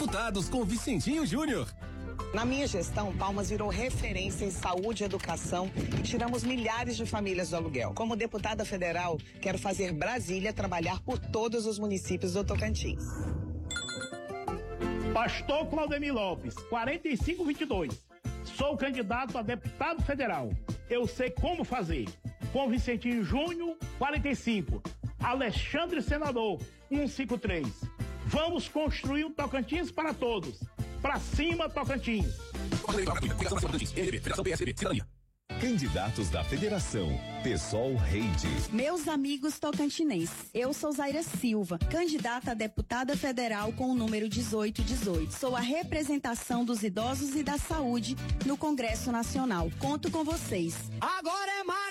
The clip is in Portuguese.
resultados com Vicentinho Júnior. Na minha gestão, Palmas virou referência em saúde e educação e tiramos milhares de famílias do aluguel. Como deputada federal, quero fazer Brasília trabalhar por todos os municípios do Tocantins. Pastor Claudemir Lopes, 4522. Sou candidato a deputado federal. Eu sei como fazer. Com Vicentinho Júnior, 45. Alexandre Senador, 153. Vamos construir o Tocantins para todos. Pra cima, Tocantins. Candidatos da Federação, PSOL Rede. Meus amigos tocantinenses, eu sou Zaira Silva, candidata a deputada federal com o número 1818. Sou a representação dos idosos e da saúde no Congresso Nacional. Conto com vocês. Agora é mais!